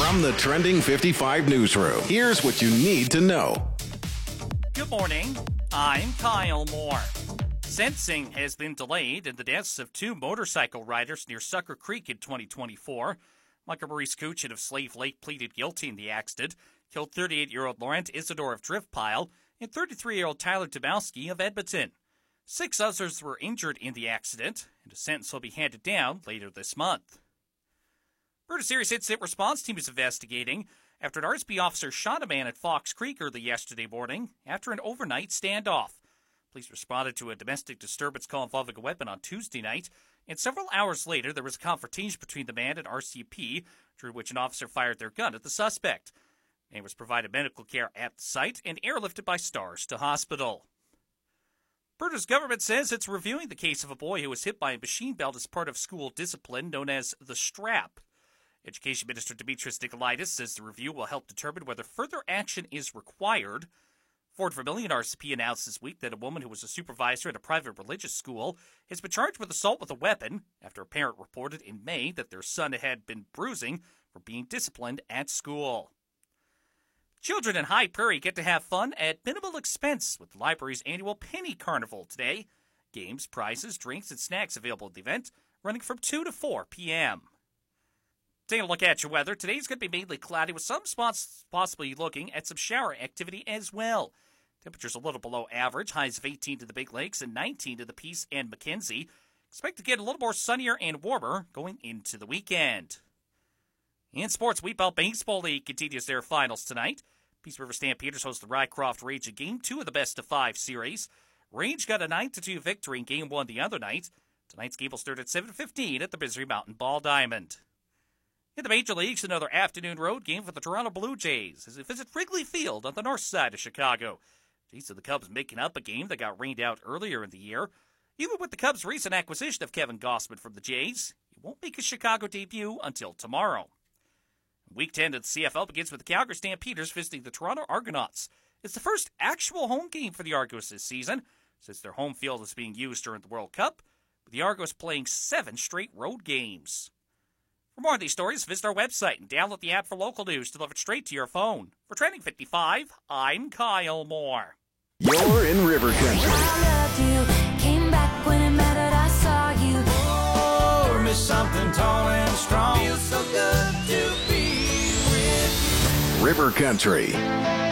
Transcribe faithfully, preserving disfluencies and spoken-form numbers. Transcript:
From the Trending fifty-five newsroom, here's what you need to know. Good morning. I'm Kyle Moore. Sentencing has been delayed in the deaths of two motorcycle riders near Sucker Creek in twenty twenty-four. Michael Maurice Kuchin of Slave Lake pleaded guilty in the accident, killed thirty-eight-year-old Laurent Isidore of Driftpile and thirty-three-year-old Tyler Dubowski of Edmonton. Six others were injured in the accident, and a sentence will be handed down later this month. Bird, a serious incident response team is investigating after an R S P officer shot a man at Fox Creek early yesterday morning after an overnight standoff. Police responded to a domestic disturbance call involving a weapon on Tuesday night, and several hours later there was a confrontation between the man and R C P, during which an officer fired their gun at the suspect. The man was provided medical care at the site and airlifted by Stars to hospital. Alberta's government says it's reviewing the case of a boy who was hit by a machine belt as part of school discipline known as the strap. Education Minister Dimitris Nikolaitis says the review will help determine whether further action is required. Fort Vermilion R C P announced this week that a woman who was a supervisor at a private religious school has been charged with assault with a weapon after a parent reported in May that their son had been bruising for being disciplined at school. Children in High Prairie get to have fun at minimal expense with the library's annual Penny Carnival today. Games, prizes, drinks, and snacks available at the event, running from two to four p.m. Taking a look at your weather, today's going to be mainly cloudy with some spots possibly looking at some shower activity as well. Temperatures a little below average, highs of eighteen to the Big Lakes and nineteen to the Peace and Mackenzie. Expect to get a little more sunnier and warmer going into the weekend. In sports, Wheatbelt Baseball League continues their finals tonight. Peace River Stampeders host the Rycroft Rage in Game two of the best of five series. Rage got a nine to two victory in Game one the other night. Tonight's game will start at seven fifteen at the Misery Mountain Ball Diamond. In the Major Leagues, another afternoon road game for the Toronto Blue Jays as they visit Wrigley Field on the north side of Chicago. Jays of the Cubs making up a game that got rained out earlier in the year. Even with the Cubs' recent acquisition of Kevin Gossman from the Jays, he won't make his Chicago debut until tomorrow. Week ten of the C F L begins with the Calgary Stampeders visiting the Toronto Argonauts. It's the first actual home game for the Argos this season, since their home field is being used during the World Cup, with the Argos playing seven straight road games. For more on these stories, visit our website and download the app for local news delivered straight to your phone. For Trending fifty-five, I'm Kyle Moore. You're in River Country. I loved you, came back when it mattered, I saw you. Oh, miss something tall and strong. Feels so good to be with you. River Country.